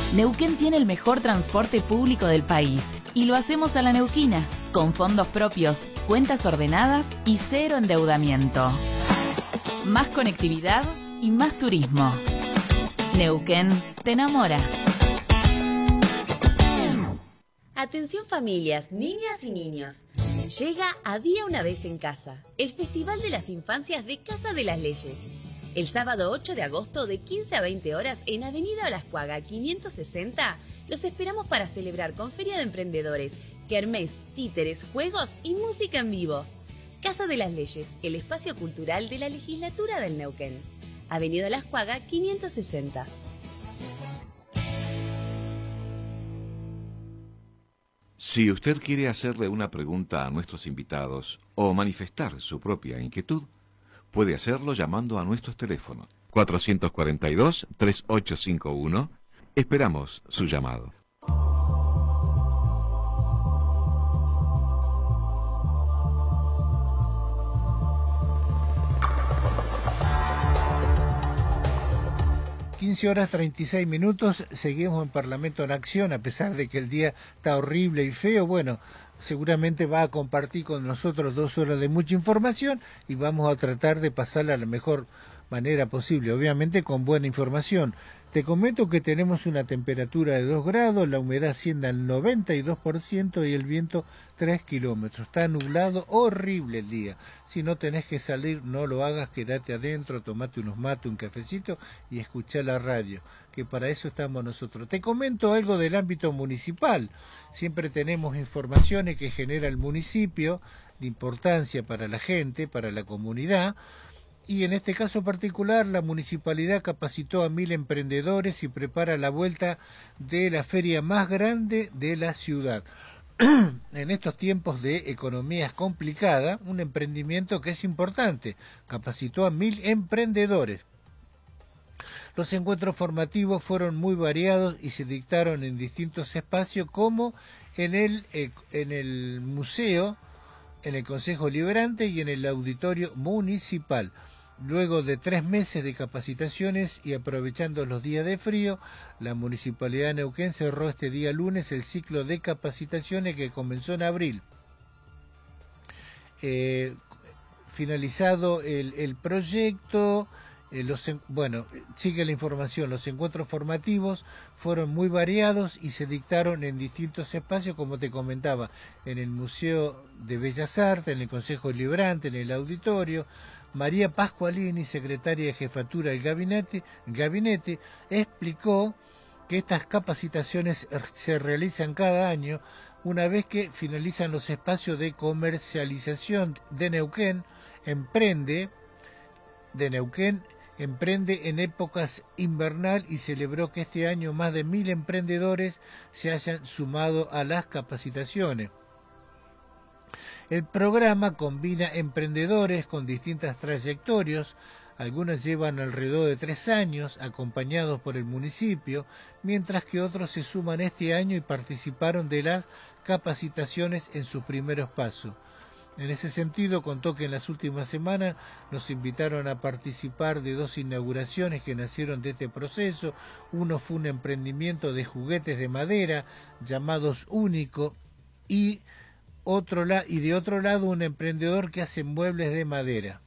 Neuquén tiene el mejor transporte público del país y lo hacemos a la neuquina, con fondos propios, cuentas ordenadas y cero endeudamiento. Más conectividad y más turismo. Neuquén te enamora. Atención familias, niñas y niños. Llega Había una vez en casa, el Festival de las Infancias de Casa de las Leyes. El sábado 8 de agosto de 15 a 20 horas en Avenida Olascuaga 560, los esperamos para celebrar con Feria de Emprendedores, kermés, títeres, juegos y música en vivo. Casa de las Leyes, el espacio cultural de la Legislatura del Neuquén. Avenida Olascuaga 560. Si usted quiere hacerle una pregunta a nuestros invitados o manifestar su propia inquietud, puede hacerlo llamando a nuestros teléfonos 442-3851. Esperamos su llamado. Horas 36 minutos, seguimos en Parlamento en Acción, a pesar de que el día está horrible y feo. Bueno, seguramente va a compartir con nosotros 2 horas de mucha información y vamos a tratar de pasarla a la mejor manera posible, obviamente con buena información. Te comento que tenemos una temperatura de 2 grados, la humedad asciende al 92% y el viento 3 kilómetros. Está nublado, horrible el día. Si no tenés que salir, no lo hagas, quédate adentro, tomate unos mates, un cafecito y escuchá la radio, que para eso estamos nosotros. Te comento algo del ámbito municipal. Siempre tenemos informaciones que genera el municipio de importancia para la gente, para la comunidad. Y en este caso particular, la municipalidad capacitó a 1000 emprendedores y prepara la vuelta de la feria más grande de la ciudad. En estos tiempos de economías complicadas, un emprendimiento que es importante. Capacitó a 1000 emprendedores. Los encuentros formativos fueron muy variados y se dictaron en distintos espacios, como en el museo, en el Consejo Liberante y en el auditorio municipal. Luego de 3 meses de capacitaciones y aprovechando los días de frío, la Municipalidad de Neuquén cerró este día lunes el ciclo de capacitaciones que comenzó en abril. Finalizado el proyecto, sigue la información. Los encuentros formativos fueron muy variados y se dictaron en distintos espacios, como te comentaba, en el Museo de Bellas Artes, en el Consejo Liberante, en el auditorio. María Pascualini, secretaria de Jefatura del gabinete, explicó que estas capacitaciones se realizan cada año una vez que finalizan los espacios de comercialización de Neuquén. Emprende en épocas invernal y celebró que este año más de 1000 emprendedores se hayan sumado a las capacitaciones. El programa combina emprendedores con distintas trayectorias. Algunos llevan alrededor de 3 años acompañados por el municipio, mientras que otros se suman este año y participaron de las capacitaciones en sus primeros pasos. En ese sentido, contó que en las últimas semanas nos invitaron a participar de 2 inauguraciones que nacieron de este proceso. Uno fue un emprendimiento de juguetes de madera llamados Único y de otro lado un emprendedor que hace muebles de madera.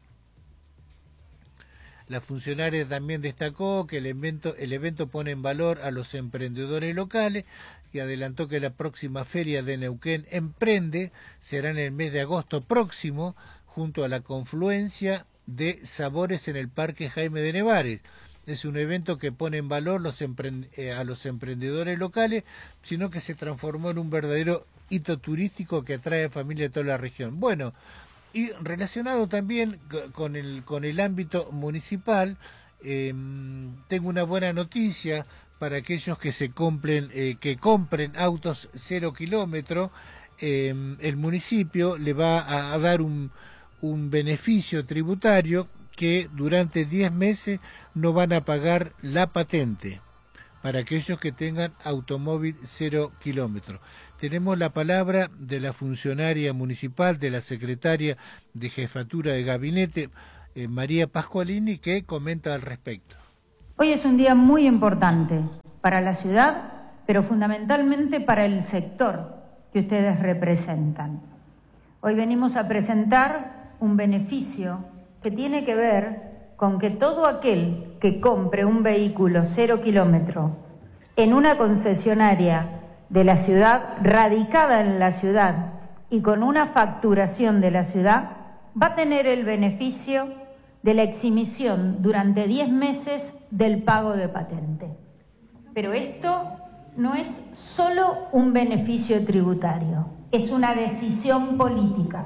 La funcionaria también destacó que el evento pone en valor a los emprendedores locales y adelantó que la próxima feria de Neuquén Emprende será en el mes de agosto próximo, junto a la confluencia de sabores en el Parque Jaime de Nevares. Es un evento que pone en valor a los emprendedores locales, sino que se transformó en un verdadero hito turístico que atrae a familias de toda la región. Bueno, y relacionado también con el ámbito municipal, tengo una buena noticia para aquellos que compren autos 0 kilómetro. El municipio le va a dar un beneficio tributario que durante 10 meses no van a pagar la patente para aquellos que tengan automóvil 0 kilómetros. Tenemos la palabra de la funcionaria municipal, de la secretaria de Jefatura de Gabinete, María Pascualini, que comenta al respecto. Hoy es un día muy importante para la ciudad pero fundamentalmente para el sector que ustedes representan. Hoy venimos a presentar un beneficio que tiene que ver con que todo aquel que compre un vehículo 0 kilómetro en una concesionaria de la ciudad, radicada en la ciudad y con una facturación de la ciudad, va a tener el beneficio de la exhibición durante 10 meses del pago de patente. Pero esto no es solo un beneficio tributario, es una decisión política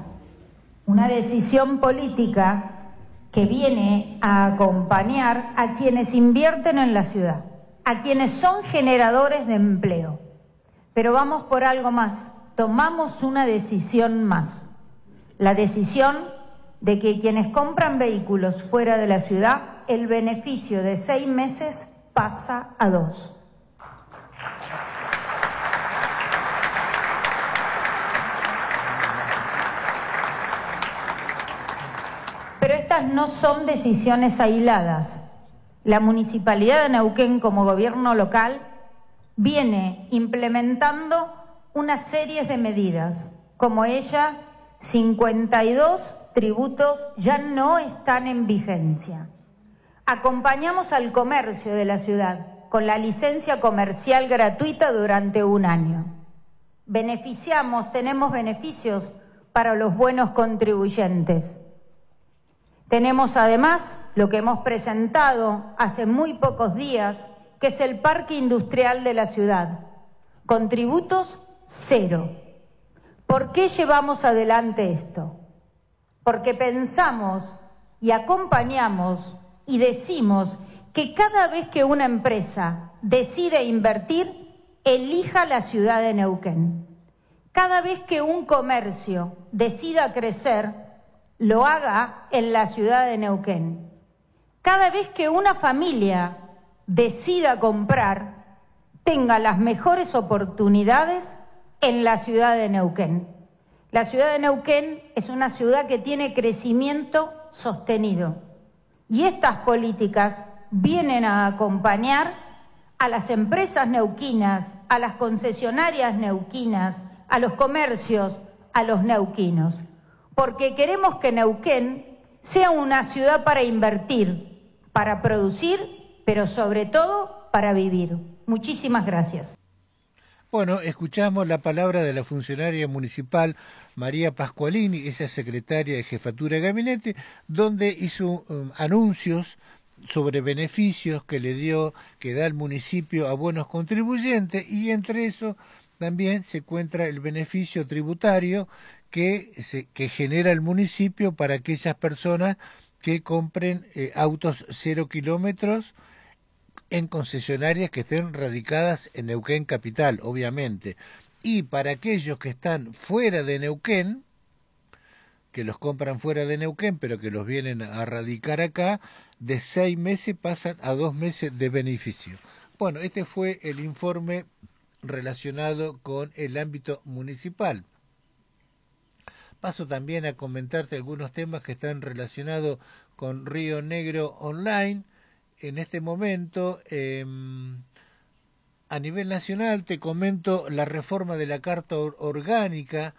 que viene a acompañar a quienes invierten en la ciudad, a quienes son generadores de empleo. Pero vamos por algo más, tomamos una decisión más, la decisión de que quienes compran vehículos fuera de la ciudad, el beneficio de 6 meses pasa a 2. Pero estas no son decisiones aisladas. La Municipalidad de Neuquén, como gobierno local, viene implementando una serie de medidas. Como ella, 52 tributos ya no están en vigencia. Acompañamos al comercio de la ciudad con la licencia comercial gratuita durante 1 año. Tenemos beneficios para los buenos contribuyentes. Tenemos además lo que hemos presentado hace muy pocos días, que es el Parque Industrial de la ciudad, con tributos 0. ¿Por qué llevamos adelante esto? Porque pensamos y acompañamos y decimos que cada vez que una empresa decide invertir, elija la ciudad de Neuquén. Cada vez que un comercio decida crecer, lo haga en la ciudad de Neuquén. Cada vez que una familia decida comprar, tenga las mejores oportunidades en la ciudad de Neuquén. La ciudad de Neuquén es una ciudad que tiene crecimiento sostenido y estas políticas vienen a acompañar a las empresas neuquinas, a las concesionarias neuquinas, a los comercios, a los neuquinos, porque queremos que Neuquén sea una ciudad para invertir, para producir, pero sobre todo para vivir. Muchísimas gracias. Bueno, escuchamos la palabra de la funcionaria municipal María Pascualini, esa secretaria de Jefatura de Gabinete, donde hizo anuncios sobre beneficios que da el municipio a buenos contribuyentes, y entre eso también se encuentra el beneficio tributario que genera el municipio para aquellas personas que compren autos 0 kilómetros en concesionarias que estén radicadas en Neuquén capital, obviamente. Y para aquellos que están fuera de Neuquén, que los compran fuera de Neuquén, pero que los vienen a radicar acá, de 6 meses pasan a 2 meses de beneficio. Bueno, este fue el informe relacionado con el ámbito municipal. Paso también a comentarte algunos temas que están relacionados con Río Negro Online. En este momento, a nivel nacional, te comento la reforma de la Carta Orgánica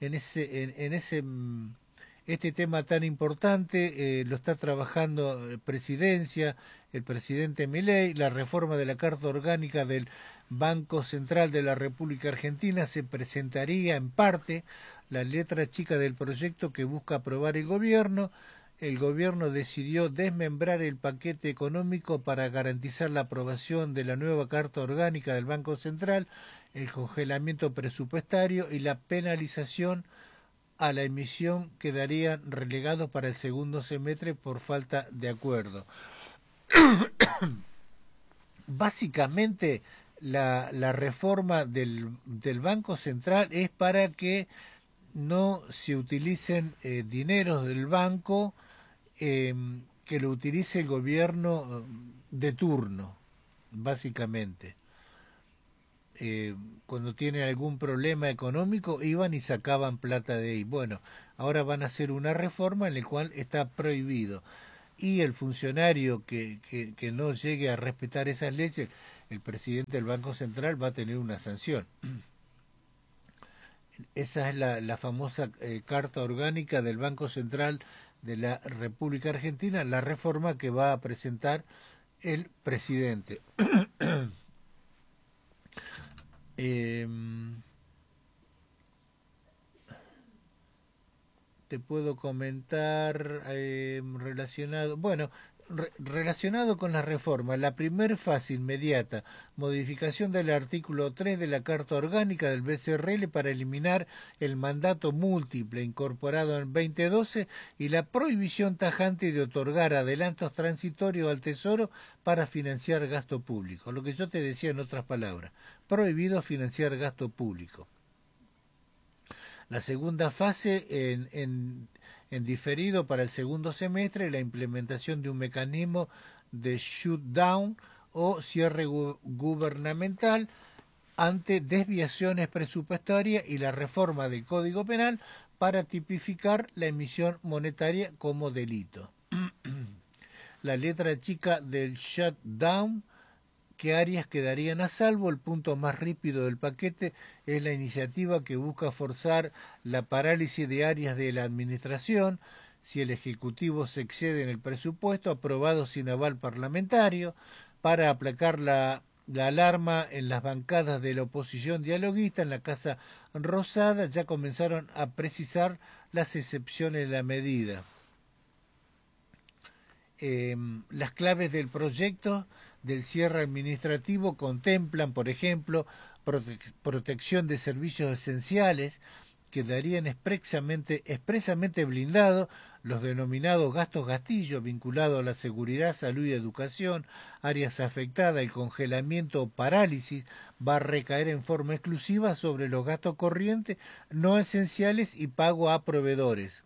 este tema tan importante. Lo está trabajando Presidencia, el presidente Milei. La reforma de la Carta Orgánica del Banco Central de la República Argentina se presentaría en parte la letra chica del proyecto que busca aprobar el gobierno. El gobierno decidió desmembrar el paquete económico para garantizar la aprobación de la nueva Carta Orgánica del Banco Central, el congelamiento presupuestario y la penalización a la emisión quedarían relegados para el segundo semestre por falta de acuerdo. Básicamente, la reforma del Banco Central es para que no se utilicen dineros del banco, que lo utilice el gobierno de turno, básicamente. Cuando tienen algún problema económico, iban y sacaban plata de ahí. Bueno, ahora van a hacer una reforma en la cual está prohibido. Y el funcionario que no llegue a respetar esas leyes el presidente del Banco Central va a tener una sanción. Esa es la famosa Carta Orgánica del Banco Central de la República Argentina, la reforma que va a presentar el presidente. Te puedo comentar relacionado, bueno, relacionado con la reforma, la primer fase inmediata, modificación del artículo 3 de la Carta Orgánica del BCRL para eliminar el mandato múltiple incorporado en 2012 y la prohibición tajante de otorgar adelantos transitorios al Tesoro para financiar gasto público. Lo que yo te decía en otras palabras, prohibido financiar gasto público. La segunda fase en diferido para el segundo semestre, la implementación de un mecanismo de shutdown o cierre gubernamental ante desviaciones presupuestarias y la reforma del Código Penal para tipificar la emisión monetaria como delito. La letra chica del shutdown, ¿qué áreas quedarían a salvo? El punto más rípido del paquete es la iniciativa que busca forzar la parálisis de áreas de la administración si el Ejecutivo se excede en el presupuesto aprobado sin aval parlamentario, para aplacar la alarma en las bancadas de la oposición dialoguista en la Casa Rosada. Ya comenzaron a precisar las excepciones de la medida. Las claves del proyecto del cierre administrativo contemplan, por ejemplo, protección de servicios esenciales, que darían expresamente blindados los denominados gastos gastillos vinculados a la seguridad, salud y educación, áreas afectadas. El congelamiento o parálisis va a recaer en forma exclusiva sobre los gastos corrientes no esenciales y pago a proveedores.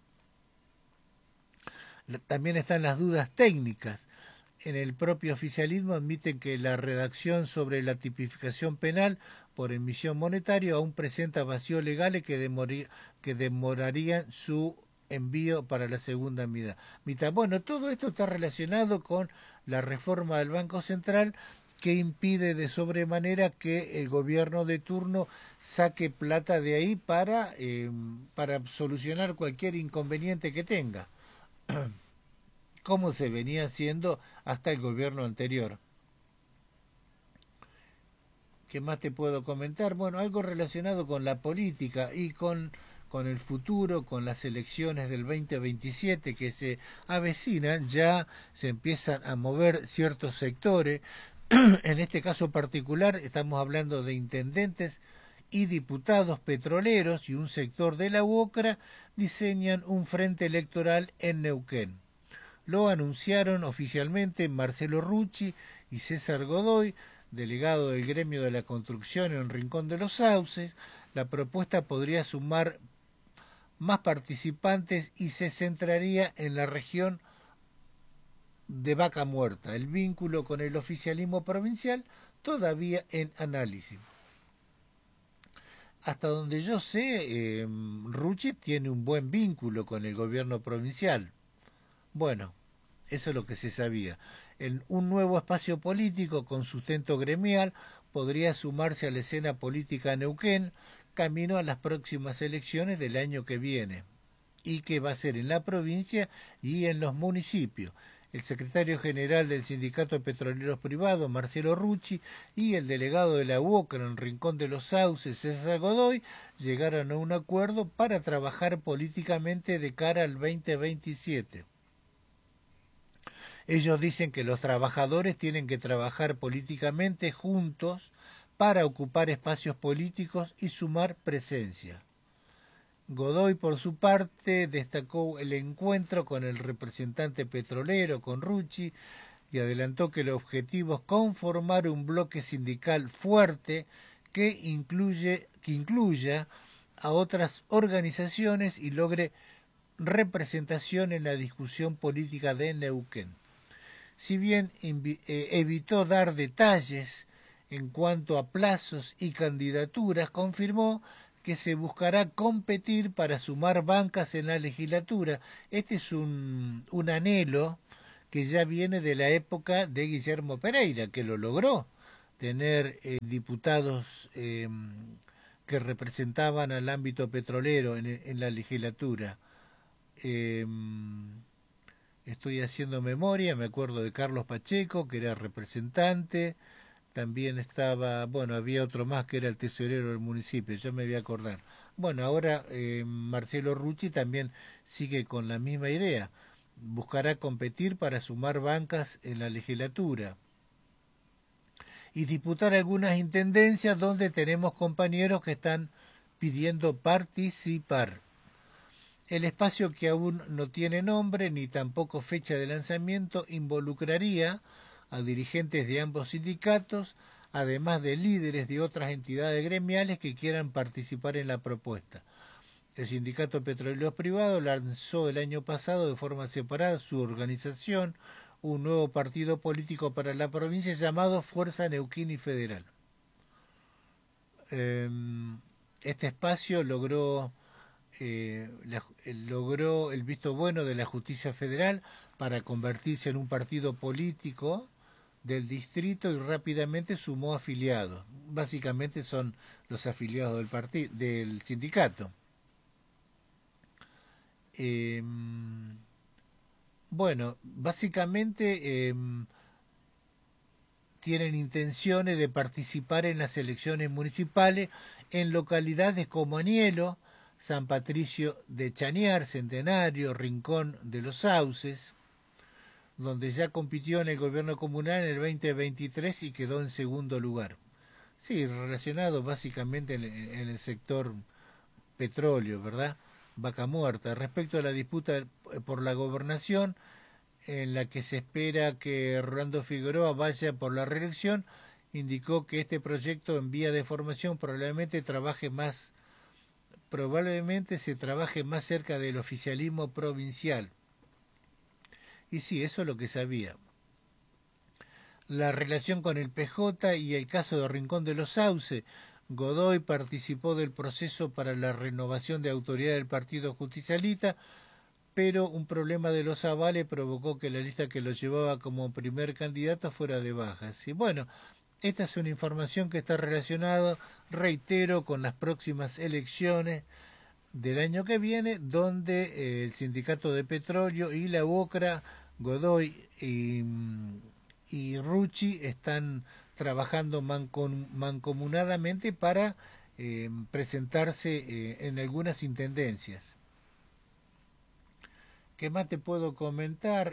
También están las dudas técnicas. En el propio oficialismo admiten que la redacción sobre la tipificación penal por emisión monetaria aún presenta vacíos legales que demorarían su envío para la segunda mitad. Bueno, todo esto está relacionado con la reforma del Banco Central, que impide de sobremanera que el gobierno de turno saque plata de ahí para solucionar cualquier inconveniente que tenga, como se venía haciendo hasta el gobierno anterior. ¿Qué más te puedo comentar? Bueno, algo relacionado con la política y con el futuro, con las elecciones del 2027 que se avecinan. Ya se empiezan a mover ciertos sectores. En este caso particular estamos hablando de intendentes y diputados petroleros, y un sector de la UOCRA diseñan un frente electoral en Neuquén. Lo anunciaron oficialmente Marcelo Rucci y César Godoy, delegado del gremio de la construcción en Rincón de los Sauces. La propuesta podría sumar más participantes y se centraría en la región de Vaca Muerta. El vínculo con el oficialismo provincial todavía en análisis. Hasta donde yo sé, Rucci tiene un buen vínculo con el gobierno provincial. Bueno, eso es lo que se sabía. Un nuevo espacio político con sustento gremial podría sumarse a la escena política Neuquén, camino a las próximas elecciones del año que viene, y que va a ser en la provincia y en los municipios. El secretario general del Sindicato de Petroleros Privados, Marcelo Rucci, y el delegado de la UOCRA en Rincón de los Sauces, César Godoy, llegaron a un acuerdo para trabajar políticamente de cara al 2027. Ellos dicen que los trabajadores tienen que trabajar políticamente juntos para ocupar espacios políticos y sumar presencia. Godoy, por su parte, destacó el encuentro con el representante petrolero, con Rucci, y adelantó que el objetivo es conformar un bloque sindical fuerte que incluya a otras organizaciones y logre representación en la discusión política de Neuquén. Si bien evitó dar detalles en cuanto a plazos y candidaturas, confirmó que se buscará competir para sumar bancas en la legislatura. Este es un anhelo que ya viene de la época de Guillermo Pereira, que lo logró. tener diputados que representaban al ámbito petrolero en la legislatura. Estoy haciendo memoria, me acuerdo de Carlos Pacheco, que era representante, también estaba, bueno, había otro más que era el tesorero del municipio, yo me voy a acordar. Bueno, ahora Marcelo Rucci también sigue con la misma idea, buscará competir para sumar bancas en la legislatura y disputar algunas intendencias donde tenemos compañeros que están pidiendo participar. El espacio, que aún no tiene nombre ni tampoco fecha de lanzamiento, involucraría a dirigentes de ambos sindicatos, además de líderes de otras entidades gremiales que quieran participar en la propuesta. El Sindicato de Petroleros Privados lanzó el año pasado de forma separada su organización, un nuevo partido político para la provincia llamado Fuerza Neuquén y Federal. Este espacio logró el visto bueno de la justicia federal para convertirse en un partido político del distrito y rápidamente sumó afiliados. Básicamente son los afiliados del sindicato. Bueno, básicamente tienen intenciones de participar en las elecciones municipales en localidades como Anielo, San Patricio de Chañar, Centenario, Rincón de los Sauces, donde ya compitió en el gobierno comunal en el 2023 y quedó en segundo lugar. Sí, relacionado básicamente en el sector petróleo, ¿verdad? Vaca Muerta. Respecto a la disputa por la gobernación, en la que se espera que Rolando Figueroa vaya por la reelección, indicó que este proyecto en vía de formación probablemente se trabaje más cerca del oficialismo provincial. Y sí, eso es lo que sabía. La relación con el PJ y el caso de Rincón de los Sauces. Godoy participó del proceso para la renovación de autoridad del Partido Justicialista, pero un problema de los avales provocó que la lista que lo llevaba como primer candidato fuera de bajas. Y bueno, esta es una información que está relacionada, reitero, con las próximas elecciones del año que viene, donde el Sindicato de Petróleo y la UOCRA, Godoy y Rucci están trabajando mancomunadamente para presentarse en algunas intendencias. ¿Qué más te puedo comentar?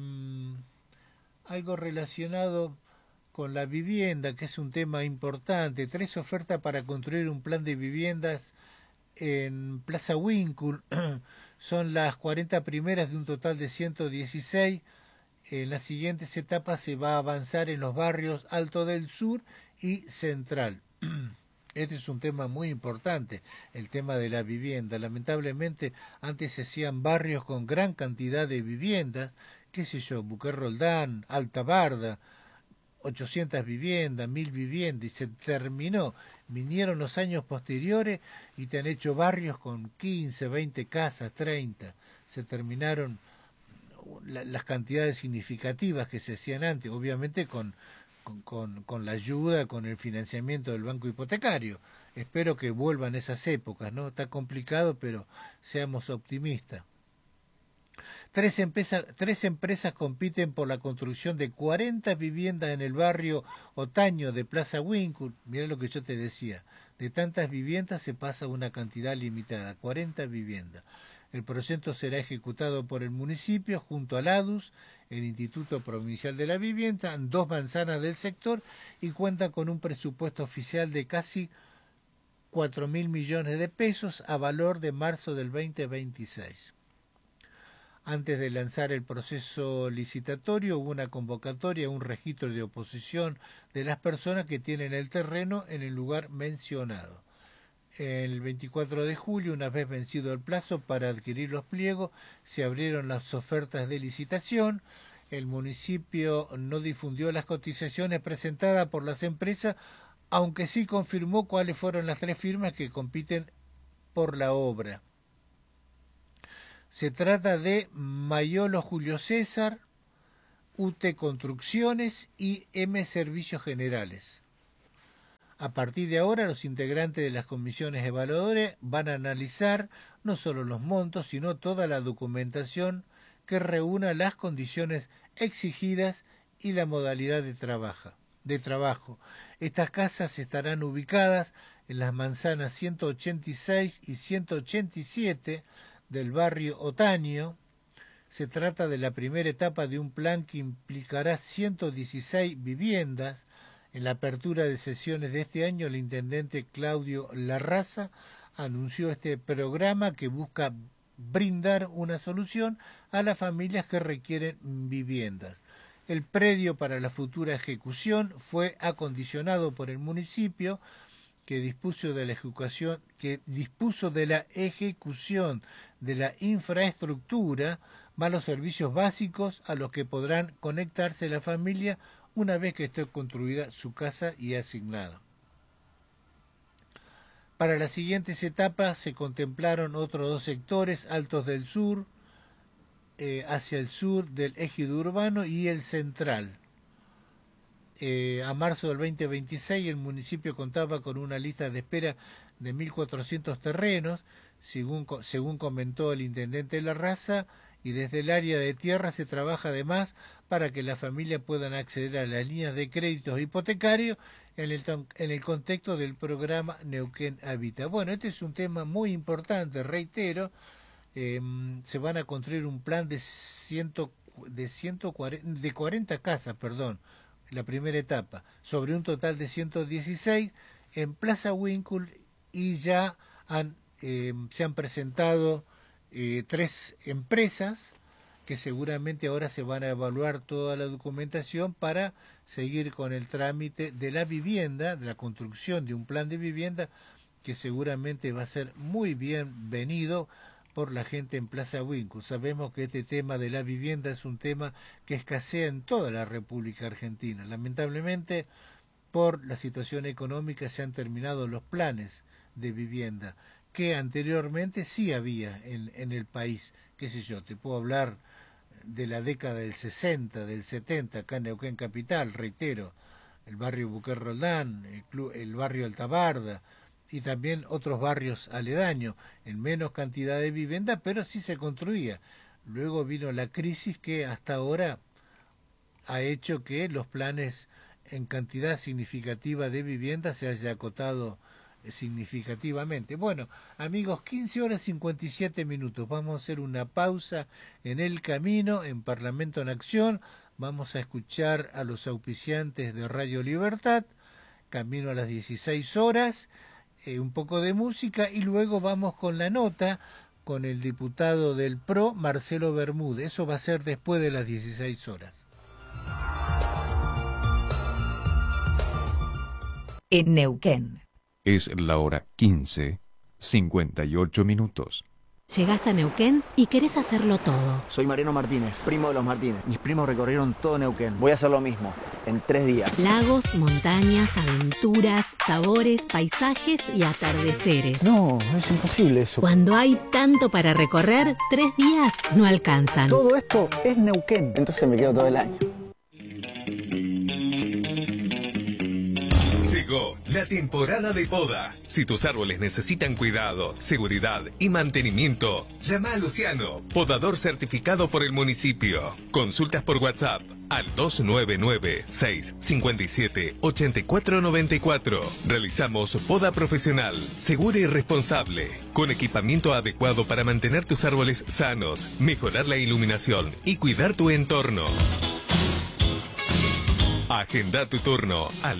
Algo relacionado con la vivienda, que es un tema importante. 3 ofertas para construir un plan de viviendas en Plaza Winkle. Son las 40 primeras de un total de 116. En las siguientes etapas se va a avanzar en los barrios Alto del Sur y Central. Este es un tema muy importante, el tema de la vivienda. Lamentablemente, antes se hacían barrios con gran cantidad de viviendas, qué sé yo, Buquer Roldán, Alta Barda, 800 viviendas, 1000 viviendas, y se terminó. Vinieron los años posteriores y te han hecho barrios con 15, 20 casas, 30. Se terminaron las cantidades significativas que se hacían antes, obviamente con la ayuda, con el financiamiento del banco hipotecario. Espero que vuelvan esas épocas, ¿no? Está complicado, pero seamos optimistas. 3 empresas compiten por la construcción de 40 viviendas en el barrio Otaño de Plaza Winkle. Mirá lo que yo te decía. De tantas viviendas se pasa a una cantidad limitada, 40 viviendas. El proyecto será ejecutado por el municipio junto al ADUS, el Instituto Provincial de la Vivienda, 2 manzanas del sector, y cuenta con un presupuesto oficial de casi 4.000 millones de pesos a valor de marzo del 2026. Antes de lanzar el proceso licitatorio hubo una convocatoria, un registro de oposición de las personas que tienen el terreno en el lugar mencionado. El 24 de julio, una vez vencido el plazo para adquirir los pliegos, se abrieron las ofertas de licitación. El municipio no difundió las cotizaciones presentadas por las empresas, aunque sí confirmó cuáles fueron las 3 firmas que compiten por la obra. Se trata de Mayolo Julio César, UT Construcciones y M Servicios Generales. A partir de ahora, los integrantes de las comisiones evaluadoras van a analizar no solo los montos, sino toda la documentación que reúna las condiciones exigidas y la modalidad de trabajo. Estas casas estarán ubicadas en las manzanas 186 y 187 del barrio Otaño. Se trata de la primera etapa de un plan que implicará 116 viviendas. En la apertura de sesiones de este año, el intendente Claudio Larraza anunció este programa que busca brindar una solución a las familias que requieren viviendas. El predio para la futura ejecución fue acondicionado por el municipio, que dispuso de la ejecución de la infraestructura, más los servicios básicos a los que podrán conectarse la familia una vez que esté construida su casa y asignada. Para las siguientes etapas se contemplaron otros 2 sectores, Altos del Sur, hacia el sur del ejido urbano, y el central. A marzo del 2026 el municipio contaba con una lista de espera de 1.400 terrenos, según comentó el intendente Larraza, y desde el área de tierra se trabaja además para que las familias puedan acceder a las líneas de créditos hipotecarios en el contexto del programa Neuquén Habita. Bueno, este es un tema muy importante, reitero. Se van a construir un plan de 40 casas, la primera etapa, sobre un total de 116 en Plaza Winkle, y ya se han presentado 3 empresas que seguramente ahora se van a evaluar toda la documentación para seguir con el trámite de la vivienda, de la construcción de un plan de vivienda que seguramente va a ser muy bienvenido por la gente en Plaza Winkle. Sabemos que este tema de la vivienda es un tema que escasea en toda la República Argentina. Lamentablemente, por la situación económica se han terminado los planes de vivienda que anteriormente sí había en el país. Qué sé yo, te puedo hablar de la década del 60, del 70, acá en Neuquén Capital, reitero, el barrio Buquer Roldán, el barrio Altabarda, y también otros barrios aledaños, en menos cantidad de vivienda, pero sí se construía. Luego vino la crisis que hasta ahora ha hecho que los planes en cantidad significativa de vivienda se haya acotado significativamente. Bueno, amigos, 15:57. Vamos a hacer una pausa en el camino, en Parlamento en Acción. Vamos a escuchar a los auspiciantes de Radio Libertad, camino a las 16 horas, un poco de música, y luego vamos con la nota con el diputado del PRO, Marcelo Bermúdez. Eso va a ser después de las 16 horas. En Neuquén. Es la hora 15:58. Llegás a Neuquén y querés hacerlo todo. Soy Mariano Martínez, primo de los Martínez. Mis primos recorrieron todo Neuquén. Voy a hacer lo mismo, en 3 días. Lagos, montañas, aventuras, sabores, paisajes y atardeceres. No, es imposible eso. Cuando hay tanto para recorrer, 3 días no alcanzan. Todo esto es Neuquén. Entonces me quedo todo el año. Llegó la temporada de poda. Si tus árboles necesitan cuidado, seguridad y mantenimiento, llama a Luciano, podador certificado por el municipio. Consultas por WhatsApp al 299-657-8494. Realizamos poda profesional, segura y responsable, con equipamiento adecuado para mantener tus árboles sanos, mejorar la iluminación y cuidar tu entorno. Agenda tu turno al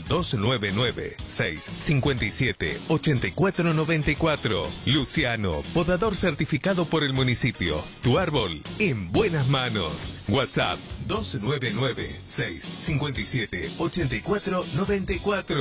299-657-8494. Luciano, podador certificado por el municipio. Tu árbol en buenas manos. WhatsApp 299-657-8494.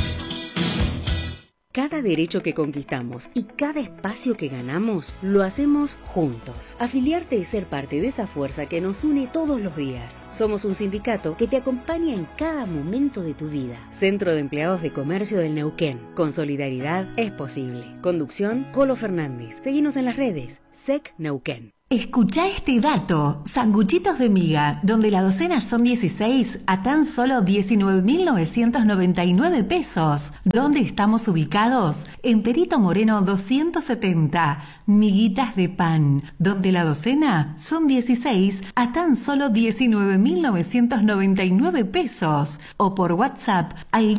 Cada derecho que conquistamos y cada espacio que ganamos, lo hacemos juntos. Afiliarte y ser parte de esa fuerza que nos une todos los días. Somos un sindicato que te acompaña en cada momento de tu vida. Centro de Empleados de Comercio del Neuquén. Con solidaridad es posible. Conducción, Colo Fernández. Seguinos en las redes. SEC Neuquén. Escuchá este dato. Sanguchitos de miga, donde la docena son 16 a tan solo 19.999 pesos. ¿Dónde estamos ubicados? En Perito Moreno 270. Miguitas de pan, donde la docena son 16 a tan solo 19.999 pesos. O por WhatsApp al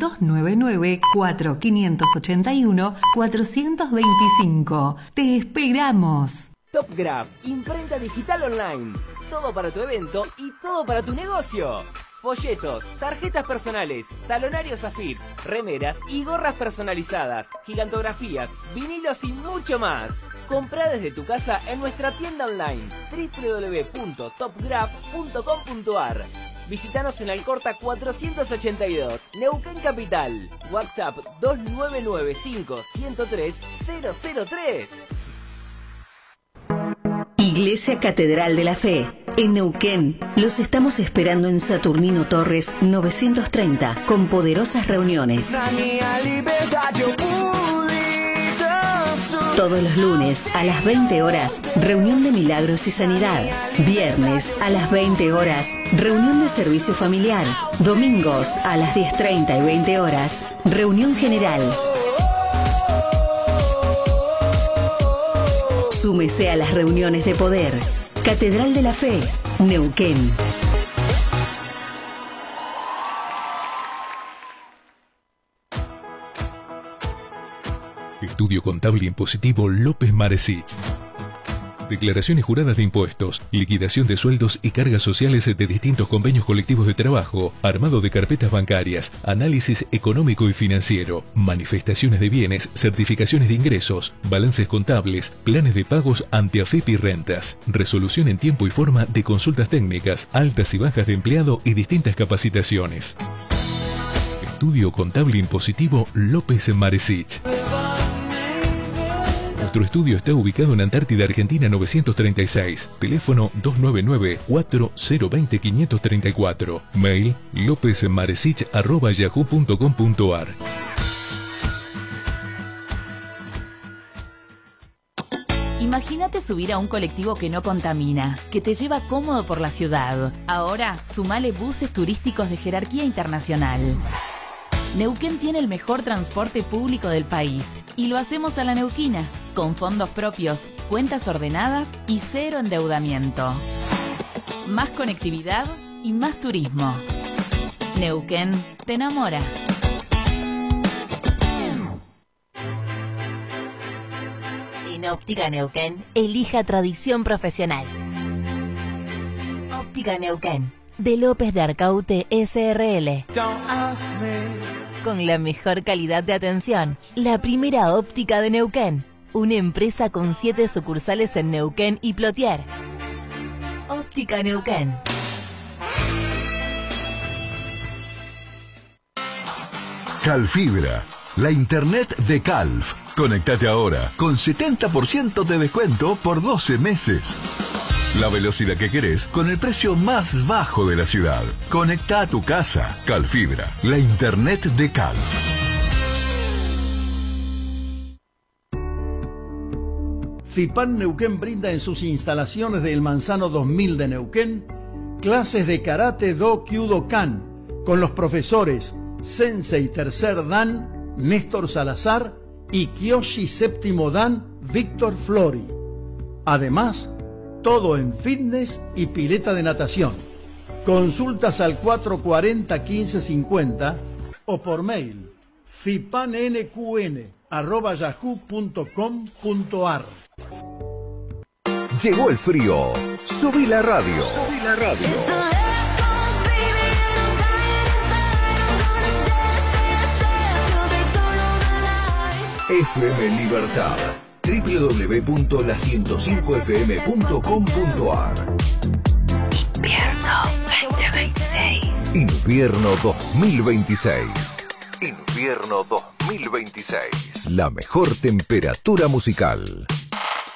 299-4581-425. ¡Te esperamos! Topgraph, imprenta digital online. Todo para tu evento y todo para tu negocio. Folletos, tarjetas personales, talonarios AFIP, remeras y gorras personalizadas, gigantografías, vinilos y mucho más. Comprá desde tu casa en nuestra tienda online www.topgraph.com.ar. Visítanos en Alcorta 482, Neuquén Capital. WhatsApp 2995 103 003. Iglesia Catedral de la Fe, en Neuquén. Los estamos esperando en Saturnino Torres 930, con poderosas reuniones. Todos los lunes a las 20 horas, reunión de milagros y sanidad. Viernes a las 20 horas, reunión de servicio familiar. Domingos a las 10:30 y 20 horas, reunión general. Súmese a las reuniones de poder. Catedral de la Fe, Neuquén. Estudio Contable Impositivo López Maresich. Declaraciones juradas de impuestos, liquidación de sueldos y cargas sociales de distintos convenios colectivos de trabajo, armado de carpetas bancarias, análisis económico y financiero, manifestaciones de bienes, certificaciones de ingresos, balances contables, planes de pagos ante AFIP y rentas, resolución en tiempo y forma de consultas técnicas, altas y bajas de empleado y distintas capacitaciones. Estudio Contable Impositivo López Maresich. Nuestro estudio está ubicado en Antártida, Argentina 936. Teléfono 299-4020-534. Mail lopezmaresich@yahoo.com.ar. Imagínate subir a un colectivo que no contamina, que te lleva cómodo por la ciudad. Ahora, sumale buses turísticos de jerarquía internacional. Neuquén tiene el mejor transporte público del país y lo hacemos a la neuquina, con fondos propios, cuentas ordenadas y cero endeudamiento. Más conectividad y más turismo. Neuquén te enamora. En Óptica Neuquén, elija tradición profesional. Óptica Neuquén, de López de Arcaute SRL. Con la mejor calidad de atención, la primera óptica de Neuquén. Una empresa con 7 sucursales en Neuquén y Plotier. Óptica Neuquén. Calfibra, la internet de Calf. Conectate ahora con 70% de descuento por 12 meses. La velocidad que querés con el precio más bajo de la ciudad. Conecta a tu casa. Calfibra, la internet de Calf. FIPAN Neuquén brinda en sus instalaciones del Manzano 2000 de Neuquén clases de Karate Do Kyudo-kan con los profesores Sensei Tercer Dan Néstor Salazar y Kyoshi Séptimo Dan Víctor Flori. Además, todo en fitness y pileta de natación. Consultas al 440-1550 o por mail fipannqn@yahoo.com.ar. Llegó el frío. Subí la radio. Subí la radio. FM Libertad. www.la105fm.com.ar. Invierno 2026. Invierno 2026. Invierno 2026. La mejor temperatura musical.